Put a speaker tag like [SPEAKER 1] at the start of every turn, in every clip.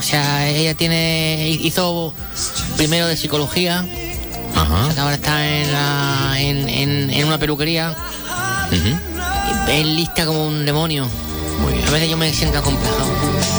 [SPEAKER 1] sea, ella hizo primero de psicología.
[SPEAKER 2] Ajá.
[SPEAKER 1] Ahora está en una peluquería. Es lista como un demonio.
[SPEAKER 2] Muy bien.
[SPEAKER 1] A veces yo me siento acomplejado.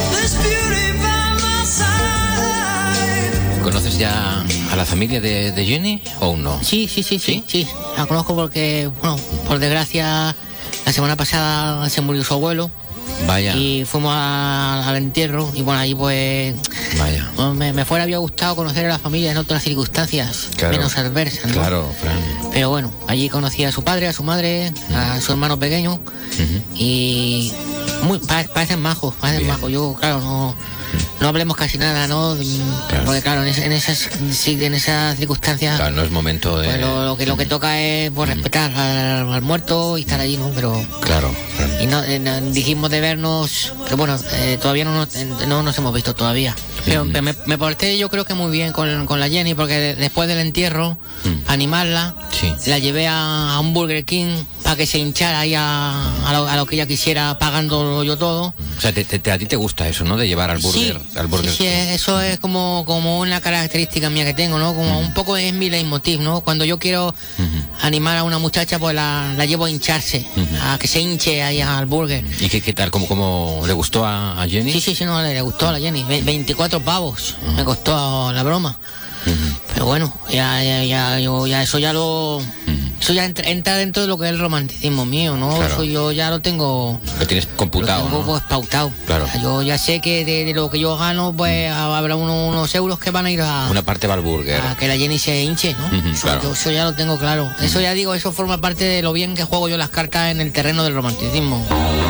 [SPEAKER 2] ¿Conoces ya a la familia de Jenny o aún no?
[SPEAKER 1] Sí. La conozco porque, bueno, por desgracia, la semana pasada se murió su abuelo.
[SPEAKER 2] Vaya.
[SPEAKER 1] Y fuimos al entierro. Y bueno, ahí pues...
[SPEAKER 2] Vaya.
[SPEAKER 1] Me fuera había gustado conocer a la familia en otras circunstancias,
[SPEAKER 2] Claro.
[SPEAKER 1] menos adversas, ¿no?
[SPEAKER 2] Claro, Fran.
[SPEAKER 1] Pero bueno, allí conocí a su padre, a su madre, a su hermano pequeño. Y parecen majos,
[SPEAKER 2] Bien.
[SPEAKER 1] majos. Yo, claro, no hablemos casi nada, ¿no?
[SPEAKER 2] Claro.
[SPEAKER 1] Porque claro, en esas circunstancias,
[SPEAKER 2] Claro, no es momento de...
[SPEAKER 1] pues lo que toca es pues, respetar al muerto y estar allí, ¿no? Pero
[SPEAKER 2] Claro, Fran.
[SPEAKER 1] y dijimos de vernos, pero bueno, todavía no nos hemos visto todavía. Pero me porté yo creo que muy bien con la Jenny, porque después del entierro, animarla,
[SPEAKER 2] Sí.
[SPEAKER 1] la llevé a un Burger King para que se hinchara ahí a lo que ella quisiera, pagando yo todo.
[SPEAKER 2] O sea, a ti te gusta eso, ¿no? De llevar al burger.
[SPEAKER 1] Sí,
[SPEAKER 2] Al burger.
[SPEAKER 1] sí, eso es como una característica mía que tengo, ¿no? Como un poco es mi leitmotiv, ¿no? Cuando yo quiero animar a una muchacha, pues la llevo a hincharse, a que se hinche ahí al burger.
[SPEAKER 2] ¿Y qué tal? ¿Cómo le gustó a Jenny?
[SPEAKER 1] Sí, no, le gustó a la Jenny. 24 pavos me costó la broma. Pero bueno, eso ya entra dentro de lo que es el romanticismo mío, ¿no?
[SPEAKER 2] Claro.
[SPEAKER 1] Eso yo ya lo tengo...
[SPEAKER 2] Lo tienes computado,
[SPEAKER 1] Lo tengo
[SPEAKER 2] ¿no?
[SPEAKER 1] pues pautado.
[SPEAKER 2] Claro.
[SPEAKER 1] O sea, yo ya sé que de lo que yo gano, pues habrá unos euros que van a ir
[SPEAKER 2] Una parte va al burger.
[SPEAKER 1] a que la Jenny se hinche, ¿no?
[SPEAKER 2] Claro.
[SPEAKER 1] Eso ya lo tengo claro. Eso ya digo, eso forma parte de lo bien que juego yo las cartas en el terreno del romanticismo.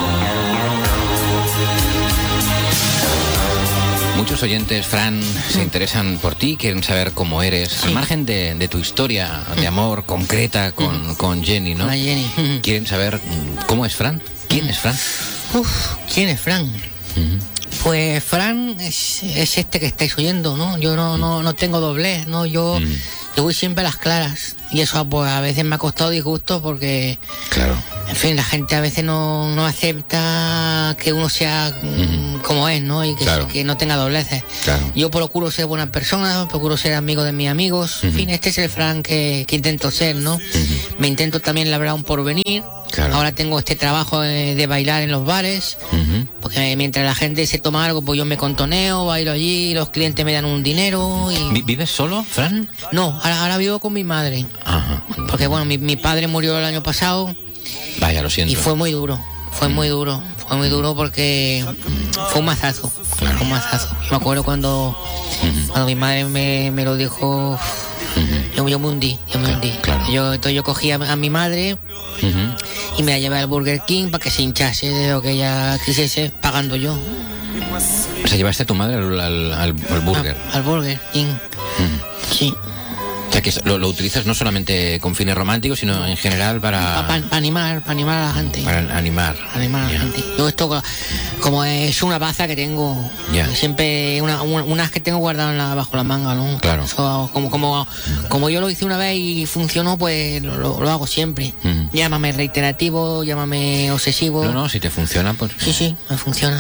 [SPEAKER 2] Muchos oyentes, Fran, se interesan por ti, quieren saber cómo eres,
[SPEAKER 1] Sí.
[SPEAKER 2] al margen de tu historia de amor concreta con Jenny, ¿no?
[SPEAKER 1] La Jenny.
[SPEAKER 2] Quieren saber cómo es Fran. ¿Quién es Fran?
[SPEAKER 1] ¿Quién es Fran? Pues Fran es este que estáis oyendo, ¿no? Yo no tengo doblez, ¿no? Yo voy siempre a las claras. Y eso pues a veces me ha costado disgusto porque,
[SPEAKER 2] Claro.
[SPEAKER 1] en fin, la gente a veces no acepta que uno sea como es, ¿no? Y que,
[SPEAKER 2] Claro.
[SPEAKER 1] que no tenga dobleces.
[SPEAKER 2] Claro.
[SPEAKER 1] Yo procuro ser buena persona, procuro ser amigo de mis amigos. En fin, este es el Fran que intento ser, ¿no? Me intento también labrar un porvenir.
[SPEAKER 2] Claro.
[SPEAKER 1] Ahora tengo este trabajo de bailar en los bares. Porque mientras la gente se toma algo, pues yo me contoneo, bailo allí, los clientes me dan un dinero y...
[SPEAKER 2] ¿Vives solo, Fran?
[SPEAKER 1] No, ahora vivo con mi madre.
[SPEAKER 2] Ajá.
[SPEAKER 1] Porque bueno, mi padre murió el año pasado
[SPEAKER 2] Vaya, lo siento.
[SPEAKER 1] y fue muy duro. Fue muy duro porque fue un mazazo. Fue un mazazo. Yo me acuerdo cuando mi madre me lo dijo, yo me hundí.
[SPEAKER 2] Claro.
[SPEAKER 1] Entonces yo cogí a mi madre y me la llevé al Burger King para que se hinchase de lo que ella quisiese, pagando yo.
[SPEAKER 2] O sea, llevaste a tu madre al burger.
[SPEAKER 1] Al Burger King. Sí.
[SPEAKER 2] O sea, que lo utilizas no solamente con fines románticos, sino en general para
[SPEAKER 1] Para animar a la gente.
[SPEAKER 2] animar.
[SPEAKER 1] Animar a la
[SPEAKER 2] Ya.
[SPEAKER 1] gente. Yo esto, como es una baza que tengo,
[SPEAKER 2] Ya.
[SPEAKER 1] siempre unas que tengo guardadas bajo la manga, ¿no?
[SPEAKER 2] Claro.
[SPEAKER 1] Eso, como yo lo hice una vez y funcionó, pues lo hago siempre. Llámame reiterativo, llámame obsesivo.
[SPEAKER 2] No, si te funciona, pues...
[SPEAKER 1] Sí, me funciona.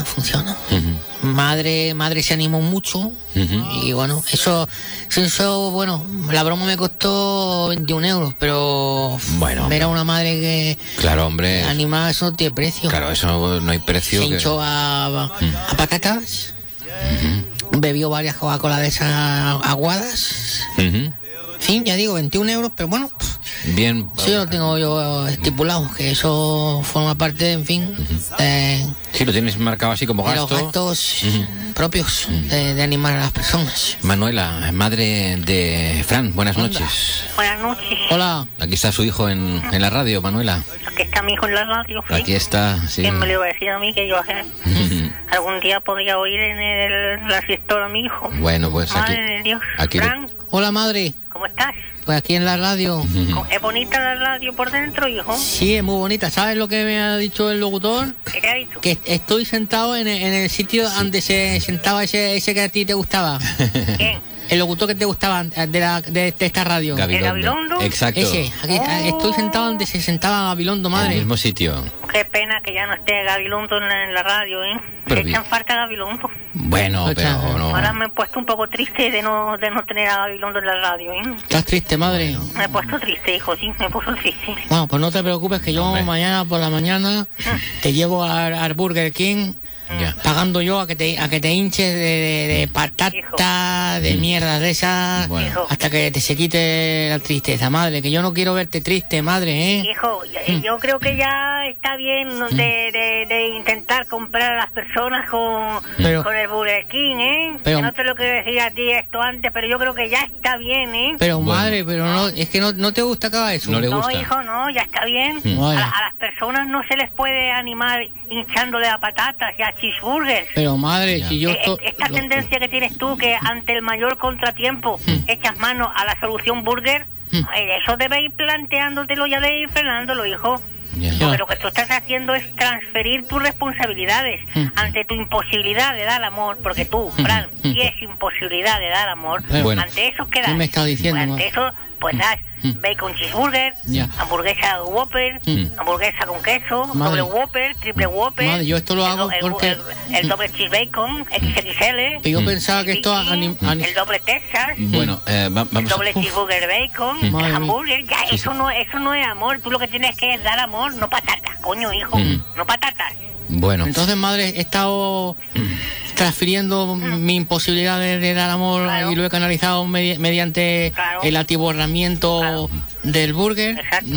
[SPEAKER 1] Madre se animó mucho y bueno, eso, bueno, la broma me costó 21 euros, pero
[SPEAKER 2] Bueno,
[SPEAKER 1] ver a una madre que
[SPEAKER 2] Claro, hombre.
[SPEAKER 1] animada, eso no tiene precio.
[SPEAKER 2] Claro, eso no hay precio.
[SPEAKER 1] Se
[SPEAKER 2] que-
[SPEAKER 1] hinchó a patatas, bebió varias Coca-Cola de esas aguadas.
[SPEAKER 2] Ujú.
[SPEAKER 1] Sí, ya digo, 21 euros, pero bueno,
[SPEAKER 2] Bien.
[SPEAKER 1] eso yo lo tengo yo estipulado, que eso forma parte, en fin,
[SPEAKER 2] Sí, lo tienes marcado así como
[SPEAKER 1] de los
[SPEAKER 2] gasto.
[SPEAKER 1] gastos propios de animar a las personas.
[SPEAKER 2] Manuela, madre de Fran, buenas noches.
[SPEAKER 3] Buenas noches.
[SPEAKER 1] Hola.
[SPEAKER 2] Aquí está su hijo en la radio, Manuela.
[SPEAKER 3] Aquí está mi hijo en la radio. ¿sí?
[SPEAKER 2] Aquí está, sí.
[SPEAKER 3] ¿Quién me lo iba a decir a mí que yo algún día podría oír en la fiesta a mi hijo?
[SPEAKER 2] Bueno, pues aquí.
[SPEAKER 3] Madre de Dios.
[SPEAKER 2] aquí
[SPEAKER 3] Fran,
[SPEAKER 1] Hola, madre.
[SPEAKER 3] ¿cómo estás?
[SPEAKER 1] Pues aquí en la radio.
[SPEAKER 3] ¿Es bonita la radio por dentro, hijo?
[SPEAKER 1] Sí, es muy bonita. ¿Sabes lo que me ha dicho el locutor?
[SPEAKER 3] ¿Qué te ha dicho?
[SPEAKER 1] Que estoy sentado en el sitio donde se sentaba ese que a ti te gustaba.
[SPEAKER 3] ¿Quién?
[SPEAKER 1] El locutor que te gustaba de esta radio.
[SPEAKER 2] Gabilondo.
[SPEAKER 3] ¿El Gabilondo?
[SPEAKER 2] Exacto.
[SPEAKER 1] Ese. Aquí, estoy sentado donde se sentaba Gabilondo,
[SPEAKER 2] En el
[SPEAKER 1] madre.
[SPEAKER 2] mismo sitio.
[SPEAKER 3] ¿Qué Qué pena que ya no esté Gabilondo en la radio, ¿eh?
[SPEAKER 2] Pero
[SPEAKER 3] Se echan falta a Gabilondo.
[SPEAKER 2] Bueno, pero no.
[SPEAKER 3] Ahora me he puesto un poco triste de no tener a Gabilondo en la radio, ¿eh?
[SPEAKER 1] ¿Estás triste, madre?
[SPEAKER 3] Me he puesto triste, hijo, sí, me he puesto triste.
[SPEAKER 1] Bueno, pues no te preocupes que yo
[SPEAKER 2] Hombre.
[SPEAKER 1] mañana por la mañana te llevo al Burger King,
[SPEAKER 2] Ya.
[SPEAKER 1] pagando yo a que te hinches de patata, de mierda de esas,
[SPEAKER 2] Bueno.
[SPEAKER 1] hasta que se quite la tristeza, madre, que yo no quiero verte triste, madre, ¿eh?
[SPEAKER 3] Hijo, yo creo que ya está bien de intentar comprar a las personas con el Burger King, ¿eh?
[SPEAKER 1] Pero-
[SPEAKER 3] Que no te lo quiero decir a ti esto antes, pero yo creo que ya está bien, ¿eh?
[SPEAKER 1] Pero
[SPEAKER 2] Bueno.
[SPEAKER 1] madre, pero no, es que no te gusta cada eso.
[SPEAKER 2] No le
[SPEAKER 3] No,
[SPEAKER 2] gusta.
[SPEAKER 3] hijo, no, ya está bien.
[SPEAKER 1] Vale.
[SPEAKER 3] A las personas no se les puede animar hinchándole a patatas y a cheeseburgers.
[SPEAKER 1] Pero madre,
[SPEAKER 2] Ya.
[SPEAKER 1] si yo
[SPEAKER 3] Esta tendencia que tienes tú, que ante el mayor contratiempo echas mano a la solución burger, eso debe ir planteándotelo, ya de ir frenándolo, hijo.
[SPEAKER 2] Ya.
[SPEAKER 3] Porque lo que tú estás haciendo es transferir tus responsabilidades ante tu imposibilidad de dar amor, porque tú, Fran, tienes imposibilidad de dar amor.
[SPEAKER 2] Bueno.
[SPEAKER 3] Ante eso, ¿qué das?
[SPEAKER 1] ¿Qué me estás diciendo,
[SPEAKER 3] Ante
[SPEAKER 1] ma?
[SPEAKER 3] eso, pues das bacon cheeseburger,
[SPEAKER 1] Ya.
[SPEAKER 3] hamburguesa Whopper, hamburguesa con queso,
[SPEAKER 1] Madre.
[SPEAKER 3] doble Whopper, triple Whopper.
[SPEAKER 1] Madre, yo esto lo hago porque-
[SPEAKER 3] El doble cheese bacon, XXL.
[SPEAKER 1] Que yo pensaba que esto
[SPEAKER 3] El doble Texas.
[SPEAKER 2] Bueno,
[SPEAKER 3] El
[SPEAKER 2] vamos
[SPEAKER 3] doble cheeseburger bacon,
[SPEAKER 1] Madre
[SPEAKER 3] el
[SPEAKER 1] mía.
[SPEAKER 3] hamburger, ya, eso no es amor. Tú lo que tienes que es dar amor, no patatas, coño, hijo, no patatas.
[SPEAKER 2] Bueno.
[SPEAKER 1] Entonces, madre, he estado transfiriendo mi imposibilidad de dar amor
[SPEAKER 3] Claro.
[SPEAKER 1] y lo he canalizado mediante
[SPEAKER 3] Claro.
[SPEAKER 1] el atiborramiento
[SPEAKER 3] Claro.
[SPEAKER 1] del burger.
[SPEAKER 3] Exacto.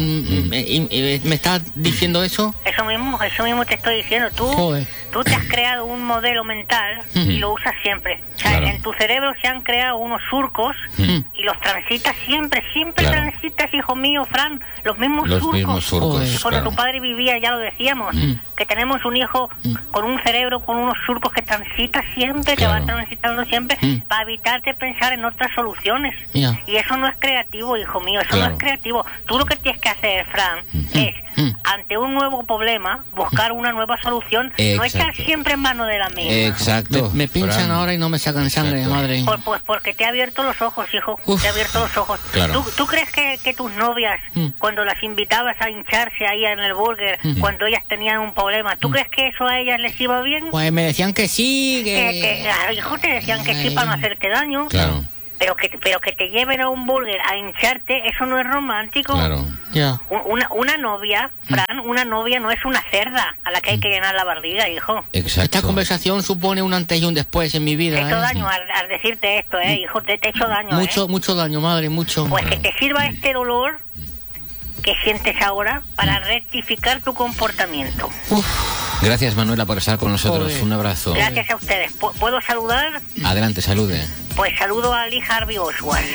[SPEAKER 1] Y ¿me estás diciendo eso?
[SPEAKER 3] Eso mismo te estoy diciendo.
[SPEAKER 1] Joder.
[SPEAKER 3] Tú te has creado un modelo mental y lo usas siempre. O sea,
[SPEAKER 2] Claro.
[SPEAKER 3] en tu cerebro se han creado unos surcos y los transitas siempre
[SPEAKER 2] Claro.
[SPEAKER 3] transitas, hijo mío, Fran, los mismos
[SPEAKER 2] Los
[SPEAKER 3] surcos.
[SPEAKER 2] mismos surcos,
[SPEAKER 1] Joder.
[SPEAKER 3] Cuando
[SPEAKER 2] claro.
[SPEAKER 3] tu padre vivía, ya lo decíamos, que tenemos un hijo con un cerebro, con unos surcos que transita siempre, que
[SPEAKER 2] Claro.
[SPEAKER 3] va transitando siempre, para evitarte pensar en otras soluciones.
[SPEAKER 1] Ya.
[SPEAKER 3] Y eso no es creativo, hijo mío, eso
[SPEAKER 2] Claro.
[SPEAKER 3] no es creativo. Tú lo que tienes que hacer, Fran, es, ante un nuevo problema, buscar una nueva solución, no echar
[SPEAKER 2] Exacto.
[SPEAKER 3] siempre en mano de la misma.
[SPEAKER 2] Exacto.
[SPEAKER 1] Me pinchan
[SPEAKER 2] Fran.
[SPEAKER 1] ahora y no me sacan sangre,
[SPEAKER 2] Exacto.
[SPEAKER 1] madre.
[SPEAKER 3] Pues porque te ha abierto los ojos, hijo.
[SPEAKER 1] Uf.
[SPEAKER 3] Te ha abierto los ojos.
[SPEAKER 2] Claro.
[SPEAKER 3] ¿Tú crees que tus novias, cuando las invitabas a hincharse ahí en el burger, cuando ellas tenían un problema, ¿tú crees que eso a ellas les iba bien?
[SPEAKER 1] Pues me decían que sí,
[SPEAKER 3] Claro, hijo, te decían que sí para no hacerte daño.
[SPEAKER 2] Claro,
[SPEAKER 3] Pero que te lleven a un burger a hincharte, eso no es romántico.
[SPEAKER 2] claro.
[SPEAKER 1] Ya.
[SPEAKER 3] Una novia, Fran, una novia no es una cerda a la que hay que llenar la barriga, hijo.
[SPEAKER 2] Exacto.
[SPEAKER 1] Esta conversación supone un antes y un después en mi
[SPEAKER 3] Te
[SPEAKER 1] vida.
[SPEAKER 3] he hecho
[SPEAKER 1] ¿eh?
[SPEAKER 3] daño al decirte esto, hijo, te he hecho daño,
[SPEAKER 1] Mucho daño, madre, mucho.
[SPEAKER 3] Pues que te sirva este dolor que sientes ahora para rectificar tu comportamiento.
[SPEAKER 2] Gracias, Manuela, por estar con nosotros.
[SPEAKER 1] Joder.
[SPEAKER 2] Un abrazo.
[SPEAKER 3] Gracias a ustedes. ¿Puedo saludar?
[SPEAKER 2] Adelante, salude.
[SPEAKER 3] Pues saludo a Lee Harvey Oswald.